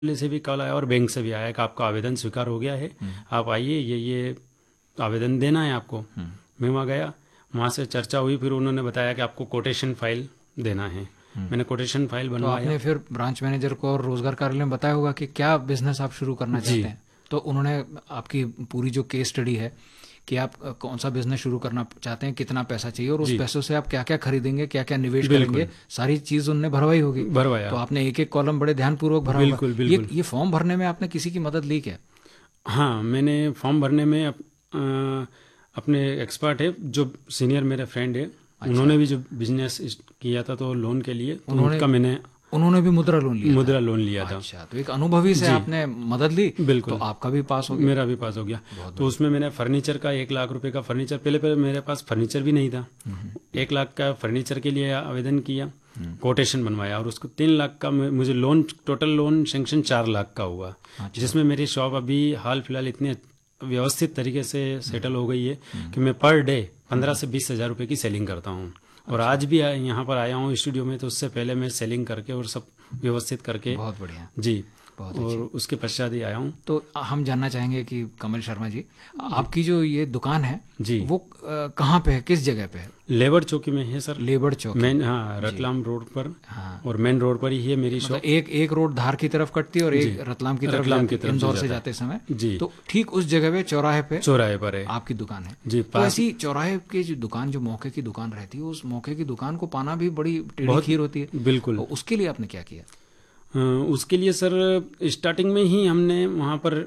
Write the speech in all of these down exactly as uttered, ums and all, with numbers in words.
जिले से भी कॉल आया और बैंक से भी आया कि आपका आवेदन स्वीकार हो गया है, आप आइए, ये ये आवेदन देना है आपको। मैं वहाँ गया, वहाँ से चर्चा हुई, फिर उन्होंने बताया कि आपको कोटेशन फाइल देना है। मैंने कोटेशन फाइल तो बनवाया। आपने फिर ब्रांच मैनेजर को और रोजगार कार्यालय में बताया होगा कि क्या बिजनेस आप शुरू करना जी। चाहते हैं, तो उन्होंने आपकी पूरी जो केस स्टडी है कि आप अ, कौन सा बिजनेस शुरू करना चाहते हैं, कितना पैसा चाहिए और उस जी। पैसों से आप क्या क्या खरीदेंगे, क्या क्या निवेश बिल्कुल। करेंगे, सारी चीज उनने भरवाई होगी। भरवाया। तो आपने एक एक कॉलम बड़े ध्यानपूर्वक भरा होगा। बिल्कुल, ये बिल्कुल। ये फॉर्म भरने में आपने किसी की मदद ली क्या? हाँ, मैंने फॉर्म भरने में अप, अ, अपने एक्सपर्ट है, जो सीनियर मेरे फ्रेंड है, उन्होंने भी जो बिजनेस इस- किया था तो लोन के लिए, तो उन्होंने- उनका मैंने उन्होंने भी मुद्रा लोन लिया था? मुद्रा लोन लिया था। अच्छा, तो एक अनुभवी से जी। आपने मदद ली, बिल्कुल। तो आपका भी पास हो गया। मेरा भी पास हो गया। तो उसमें मैंने फर्नीचर का एक लाख रुपए का फर्नीचर, पहले पहले मेरे पास फर्नीचर भी नहीं था, एक लाख का फर्नीचर के लिए आवेदन किया, कोटेशन बनवाया और उसको तीन लाख का मु- मुझे लोन, टोटल लोन सेंक्शन चार लाख का हुआ, जिसमें मेरी शॉप अभी हाल फिलहाल इतनी व्यवस्थित तरीके से सेटल हो गई है कि मैं पर डे पंद्रह से बीस हजार रुपये की सेलिंग करता हूँ। और आज भी आ- यहाँ पर आया हूँ स्टूडियो में, तो उससे पहले मैं सेलिंग करके और सब व्यवस्थित करके, बहुत बढ़िया। जी, बहुत और उसके पश्चात ही आया हूँ। तो हम जानना चाहेंगे कि कमल शर्मा जी, आपकी जो ये दुकान है जी। वो अ, कहाँ पे है, किस जगह पे है? लेबर चौकी में है सर। लेबर चौक। मेन, हाँ, रतलाम रोड पर। हाँ। और मेन रोड पर ही है मेरी मतलब शॉप। एक एक रोड धार की तरफ कटती है और एक जी। रतलाम की तरफ रतलाम की जाती- तरफ इंदौर से से जाता जाते समय। जी। तो ठीक उस जगह पे चौराहे पे चौराहे पर है आपकी दुकान है। जी। तो पास ऐसी चौराहे की जो दुकान, जो मौके की दुकान रहती है, उस मौके की दुकान को पाना भी बड़ी टेढ़ी बहुत- खीर होती है। बिल्कुल। तो उसके लिए आपने क्या किया? अ, उसके लिए सर स्टार्टिंग में ही हमने वहाँ पर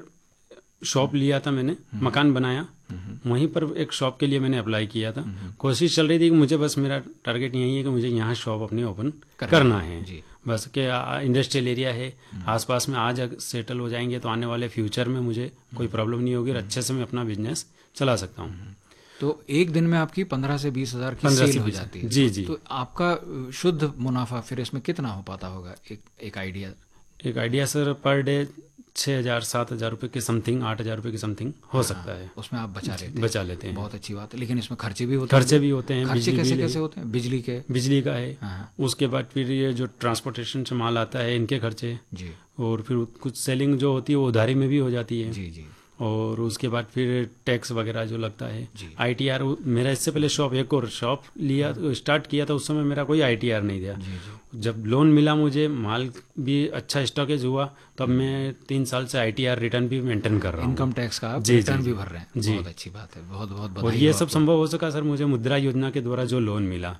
शॉप लिया था, मैंने मकान बनाया, वहीं पर एक शॉप के लिए मैंने अप्लाई किया था। कोशिश चल रही थी कि मुझे, बस मेरा टारगेट यही है कि मुझे यहाँ शॉप अपनी ओपन करना है। जी। बस के इंडस्ट्रियल एरिया है आसपास में, आज अगर सेटल हो जाएंगे तो आने वाले फ्यूचर में मुझे कोई प्रॉब्लम नहीं होगी और अच्छे से मैं अपना बिजनेस चला सकता हूँ। तो एक दिन में आपकी पंद्रह से बीस हजार की पंद्रह सेल से हो बीस जाती है। जी, जी। तो आपका अ, शुद्ध मुनाफा फिर इसमें कितना हो पाता होगा? एक एक आइडिया। एक आइडिया सर, पर डे छः हजार सात हजार रुपये के समथिंग, आठ हजार रुपये के समथिंग हो सकता है। उसमें आप बचा लेते हैं। बचा लेते हैं। बहुत अच्छी बात है। लेकिन इसमें खर्चे भी होते हैं। खर्चे भी होते हैं। खर्चे बिजली कैसे बिल है, कैसे होते हैं? बिजली के? बिजली का है। हाँ। उसके बाद फिर ये जो ट्रांसपोर्टेशन से माल आता है, इनके खर्चे, जी और फिर कुछ सेलिंग जो होती है वो उधारी में भी हो जाती है। जी जी। और उसके बाद फिर टैक्स वगैरह जो लगता है, जी। आईटीआर। मेरा इससे पहले शॉप, एक और शॉप लिया, स्टार्ट किया था, उस समय मेरा कोई आईटीआर नहीं था। जी जी। जब लोन मिला मुझे, माल भी अच्छा स्टॉकेज हुआ, तब मैं तीन साल से आईटीआर रिटर्न भी मेंटेन कर रहा हूँ। इनकम टैक्स का आप जी, रिटर्न जी, भी भर रहे हैं। जी। बहुत अच्छी बात है। बहुत बहुत और बधाई ये हो सब आपको। संभव हो सका सर मुझे मुद्रा योजना के द्वारा जो लोन मिला,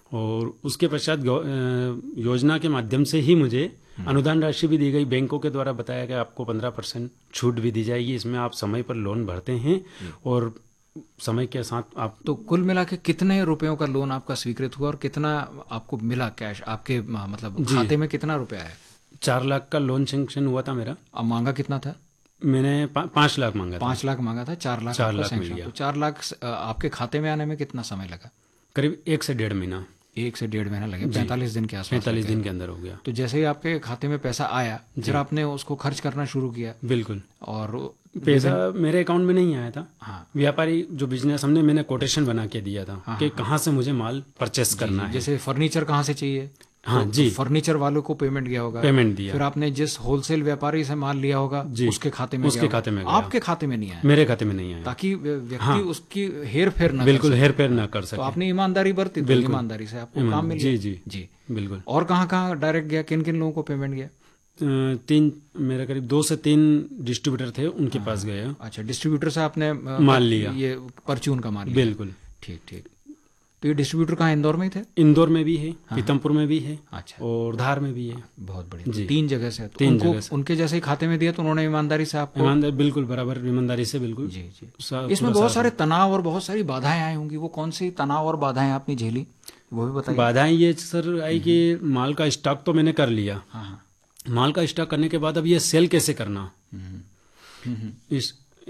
और उसके पश्चात गौ- अ, योजना के माध्यम से ही मुझे अनुदान राशि भी दी गई। बैंकों के द्वारा बताया गया आपको पंद्रह परसेंट छूट भी दी जाएगी, इसमें आप समय पर लोन भरते हैं और समय के साथ आप। तो कुल मिला के कितने रुपयों का लोन आपका स्वीकृत हुआ और कितना आपको मिला कैश आपके, म, मतलब जी। खाते में कितना रुपया है? चार लाख का लोन सेंक्शन हुआ था मेरा। अब मांगा कितना था? मैंने पा, पाँच लाख मांगा था। पाँच लाख मांगा था, चार लाख चार आपका लाख मिल सैंक्शन। गया। तो चार लाख अ, आपके खाते में आने में कितना समय लगा? करीब एक से डेढ़ महीना। एक से डेढ़ महीना लगे, पैंतालीस दिन के आसपास। पैंतालीस दिन के अंदर हो गया। तो जैसे ही आपके खाते में पैसा आया, फिर आपने उसको खर्च करना शुरू किया। बिल्कुल। और पैसा मेरे अकाउंट में नहीं आया था। हाँ। व्यापारी जो बिजनेस, हमने मैंने कोटेशन बना के दिया था हाँ, कि हाँ, कहाँ से मुझे माल परचेस करना है। जैसे फर्नीचर कहाँ से चाहिए, हाँ तो जी, फर्नीचर वालों को पेमेंट गया होगा, पेमेंट दिया। फिर आपने जिस होलसेल व्यापारी से माल लिया होगा जी, उसके खाते में उसके गया खाते होगा। में गया। आपके खाते में नहीं आया, मेरे खाते में नहीं आया, ताकि व्यक्ति हाँ, उसकी हेर फेर न बिल्कुल कर हेर फेर ना कर सके। सके। तो आपने ईमानदारी बरती, तो बिल्कुल। ईमानदारी से आपको ईमान- काम मिल जी गया। जी जी। बिल्कुल। और कहाँ कहाँ डायरेक्ट गया, किन किन लोगों को पेमेंट गया? अ, तीन, मेरे करीब दो से तीन डिस्ट्रीब्यूटर थे, उनके पास गया, अच्छा, डिस्ट्रीब्यूटर से आपने अ, माल लिया। ये परचून का माल लिया। बिल्कुल। ठीक ठीक। तो ये डिस्ट्रीब्यूटर कहाँ, इंदौर में ही थे? इंदौर में भी है, पीतमपुर में भी है, अच्छा, और धार में भी है। बहुत बढ़िया। जी। तो तीन जगह से। तो तीन उनको, जगह से। उनके जैसे ही खाते में दिया तो उन्होंने ईमानदारी से आपको? ईमानदार, बिल्कुल बराबर ईमानदारी से, बिल्कुल। जी जी। सा- इसमें पूरा बहुत साथ सारे तनाव और बहुत सारी बाधाएं आई होंगी, वो कौन सी तनाव और बाधाएं आपने झेली, वो भी बताइए। बाधाएं ये सर आई कि माल का स्टॉक तो मैंने कर लिया। हाँ हाँ। माल का स्टॉक करने के बाद अब ये सेल कैसे करना। हम्म, हम्म, इस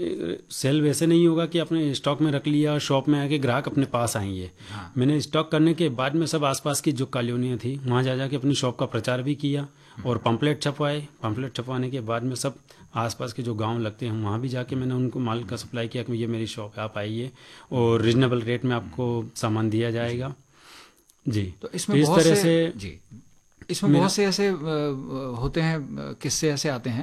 सेल वैसे नहीं होगा कि अपने स्टॉक में रख लिया, शॉप में आके ग्राहक अपने पास आएंगे। हाँ। मैंने स्टॉक करने के बाद में सब आसपास की जो कॉलोनियाँ थी वहाँ जा जाके अपनी शॉप का प्रचार भी किया और पंपलेट छपवाए। पंपलेट छपवाने के बाद में सब आसपास के जो गांव लगते हैं वहाँ भी जाके मैंने उनको माल का सप्लाई किया कि ये मेरी शॉप है, आप आइए और रीजनेबल रेट में आपको सामान दिया जाएगा। जी। तो इसमें इस बहुत तरह से, से जी इसमें बहुत से ऐसे अ, होते हैं, अ, किस्से ऐसे आते हैं